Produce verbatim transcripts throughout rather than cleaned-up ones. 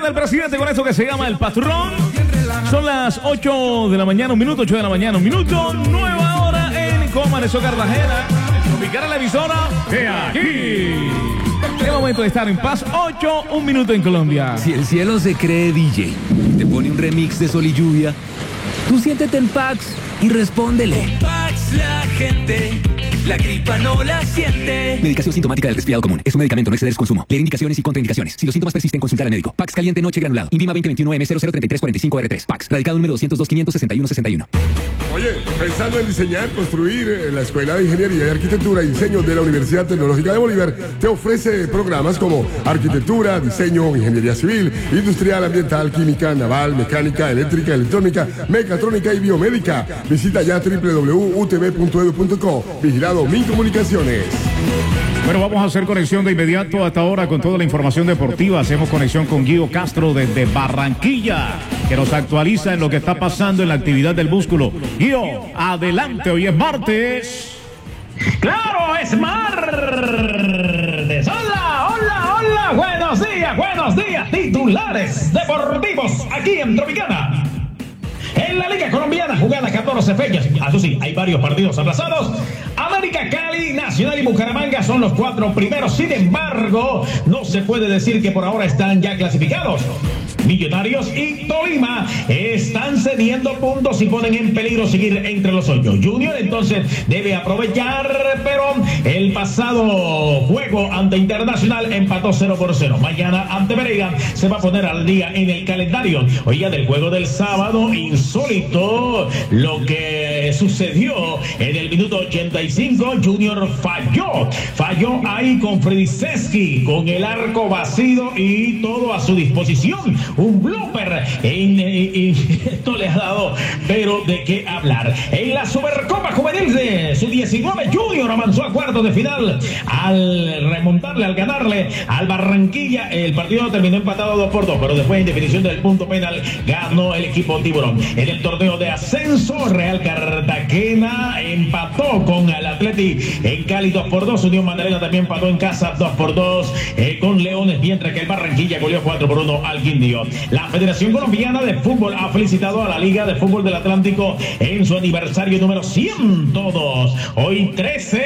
del presidente con esto que se llama El Patrón. Son las ocho de la mañana, un minuto, ocho de la mañana, un minuto, nueva hora en Cómo Amaneció Cartagena. Ubicar la emisora de aquí. Es momento de estar en paz. Ocho, un minuto en Colombia. Si el cielo se cree D J, te pone un remix de Sol y Lluvia, tú siéntete en Pax y respóndele. Con Pax la gente, la gripa no la siente. Medicación sintomática del resfriado común. Es un medicamento, no exceder su consumo. Leer indicaciones y contraindicaciones. Si los síntomas persisten, consultar al médico. Pax caliente noche granulado. Invima veinte veintiuno M cero cero treinta y tres cuarenta y cinco R tres. Pax. Radicado número doscientos dos quinientos sesenta y uno sesenta y uno. Oye, pensando en diseñar, construir, eh, la Escuela de Ingeniería y Arquitectura y Diseño de la Universidad Tecnológica de Bolívar te ofrece programas como Arquitectura, Diseño, Ingeniería Civil, Industrial, Ambiental, Química, Naval, Mecánica, Eléctrica, Electrónica, Mecatrónica y Biomédica. Visita ya doble u doble u doble u punto u t v punto e d u punto co. Vigilado Mincomunicaciones. Bueno, vamos a hacer conexión de inmediato hasta ahora con toda la información deportiva. Hacemos conexión con Guido Castro desde Barranquilla, que nos actualiza en lo que está pasando en la actividad del músculo. Guido, adelante, hoy es martes. ¡Claro, es martes! ¡Hola, hola, hola! ¡Buenos días, buenos días! Titulares deportivos aquí en Tropicana. En la Liga Colombiana, jugada catorce fechas. Eso sí, hay varios partidos aplazados. América, Cali, Nacional y Bucaramanga son los cuatro primeros. Sin embargo, no se puede decir que por ahora están ya clasificados. Millonarios y Tolima están cediendo puntos y ponen en peligro seguir entre los ocho. Junior entonces debe aprovechar, pero el pasado juego ante Internacional empató cero por cero. Mañana ante Pereira se va a poner al día en el calendario. Oiga, del juego del sábado, insólito lo que sucedió en el minuto ochenta y cinco. Junior falló, falló ahí con Fredisewski, con el arco vacío y todo a su disposición. Un blooper en, en, en, esto le ha dado, pero de qué hablar. En la Supercopa Juvenil de su diecinueve, Junior avanzó a cuartos de final al remontarle, al ganarle al Barranquilla. El partido terminó empatado dos por dos, pero después en definición del punto penal ganó el equipo Tiburón. En el torneo de ascenso, Real Cartagena empató con el Atleti en Cali dos por dos. Unión Magdalena también empató en casa dos por dos eh, con Leones, mientras que el Barranquilla goleó cuatro por uno al Quindío. La Federación Colombiana de Fútbol ha felicitado a la Liga de Fútbol del Atlántico en su aniversario número ciento dos. Hoy trece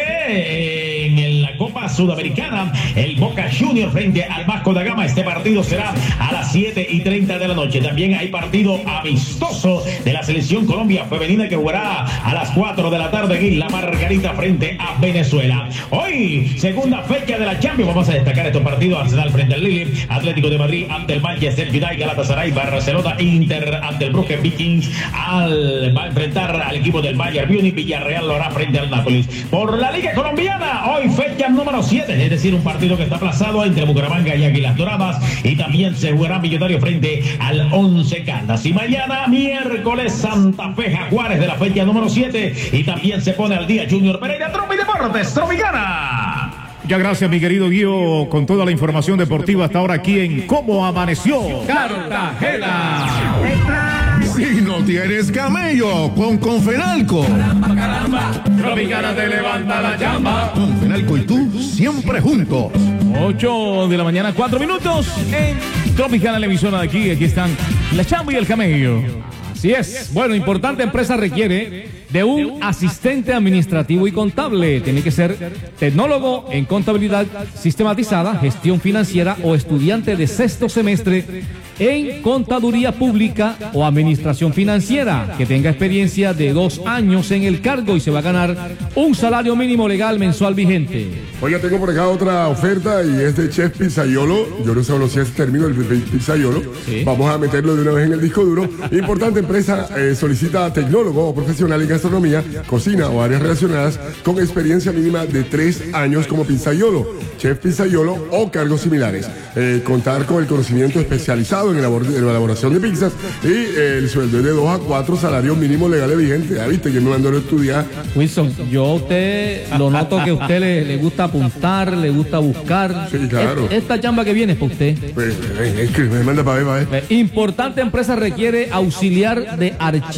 eh, en la Copa Sudamericana, el Boca Junior frente al Vasco da Gama. Este partido será a las siete y treinta de la noche. También hay partido amistoso de la Selección Colombia Femenina que jugará a las cuatro de la tarde en La Margarita frente a Venezuela. Hoy, segunda fecha de la Champions. Vamos a destacar estos partidos: Arsenal frente al Lille, Atlético de Madrid ante el Manchester United, Galatasaray, Barcelona, Inter ante el Brugge Vikings, al, va a enfrentar al equipo del Bayern Múnich. Villarreal lo hará frente al Nápoles. Por la Liga Colombiana, hoy fecha número siete, es decir, un partido que está aplazado entre Bucaramanga y Águilas Doradas, y también se jugará Millonario frente al Once Caldas. Y mañana, miércoles, Santa Fe Jaguares de la fecha número siete, y también se pone al día Junior Pereira. Tropi Deportes, Tropicana. Muchas gracias, mi querido Guido, con toda la información deportiva hasta ahora aquí en Cómo Amaneció Cartagena. Si no tienes camello, pon Confenalco. Caramba, caramba, Tropicana te levanta la llama. Confenalco y tú siempre juntos. ocho de la mañana, cuatro minutos en Tropicana, la emisora de aquí. Aquí están la chamba y el camello. Así es. Bueno, importante empresa requiere de un asistente administrativo y contable. Tiene que ser tecnólogo en contabilidad sistematizada, gestión financiera o estudiante de sexto semestre en contaduría pública o administración financiera, que tenga experiencia de dos años en el cargo y se va a ganar un salario mínimo legal mensual vigente. Oiga, tengo por acá otra oferta y es de Chef Pizzaiolo. Yo no conocía ese término, el Pizzaiolo. Sí. Vamos a meterlo de una vez en el disco duro. Importante empresa eh, solicita tecnólogo o profesional en gastronomía, cocina o áreas relacionadas con experiencia mínima de tres años como Pizzaiolo, Chef Pizzaiolo o cargos similares. Eh, contar con el conocimiento especializado en, elabor en la elaboración de pizzas y eh, el sueldo es de dos a cuatro salarios mínimos legales vigentes. Ya viste que me mandó a estudiar. Wilson, yo a usted lo noto que a usted le, le gusta apuntar, le gusta buscar. Sí, claro. Esta, esta chamba que viene es para usted. Pues, eh, es que me manda para ver, para ver. Importante empresa requiere auxiliar de archivo.